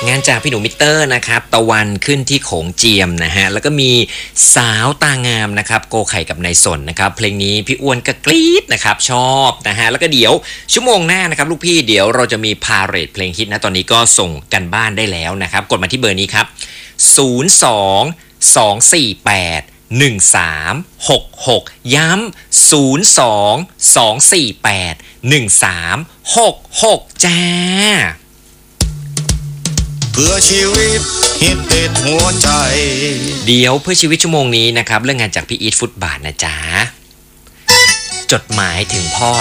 งานจากพี่หนูมิเตอร์นะครับตะวันขึ้นที่โขงเจียมนะฮะแล้วก็มีสาวตางามนะครับโกไข่กับนายสนนะครับเพลงนี้พี่อ้วนก็กรี๊ดนะครับชอบนะฮะแล้วก็เดี๋ยวชั่วโมงหน้านะครับลูกพี่เดี๋ยวเราจะมีพาเรดเพลงฮิตนะตอนนี้ก็ส่งกันบ้านได้แล้วนะครับกดมาที่เบอร์นี้ครับ02-248-1366ย้ำ02-248-1366จ้าเพื่อชีวิตฮิตติดหัวใจเดี๋ยวเพื่อชีวิตชั่วโมงนี้นะครับเรื่องงานจากพี่อีทฟุตบาทนะจ๊ะจดหมายถึงพ่อ